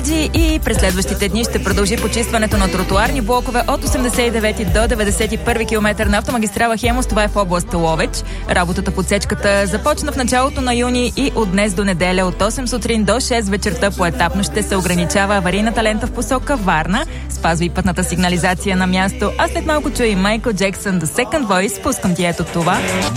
Кърджали и през следващите дни ще продължи почистването на тротуарни блокове от 89 до 91 км на автомагистрала Хемус. Това е в област Ловеч. Работата по отсечката започна в началото на юни и от днес до неделя от 8 сутрин до 6 вечерта поетапно ще се ограничава аварийната лента в посока Варна. Спазва и пътната сигнализация на място. А след малко чуя и Майкъл Джексън The Second Voice. Пускам ти ето това.